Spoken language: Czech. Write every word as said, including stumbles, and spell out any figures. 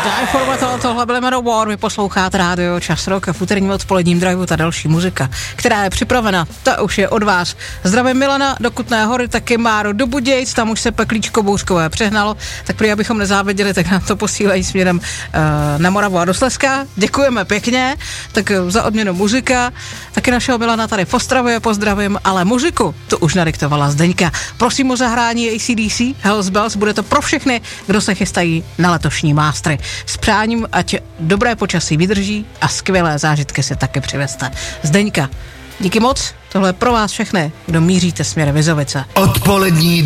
Informator, tohle byl jméno War, vy posloucháte rádio Čas Rock a v úterním odpoledním driveu ta další muzika, která je připravena, ta už je od vás. Zdravím Milana do Kutné Hory, taky Máro do Budějc, tam už se peklíčko bouřkové přehnalo, tak prý abychom nezáviděli, tak nám to posílají směrem uh, na Moravu a do Slezska. Děkujeme pěkně, tak uh, za odměnu muzika, taky našeho Milana tady v Ostravě pozdravím, ale muziku tu už nadiktovala Zdeňka. Prosím o zahrání A C D C, Hells Bells, bude to pro všechny, kdo se chystají na letošní mástry. S přáním, ať dobré počasí vydrží a skvělé zážitky si taky přivezte. Zdeňka, díky moc, tohle je pro vás všechny, kdo míříte směrem Vizovice. Odpolední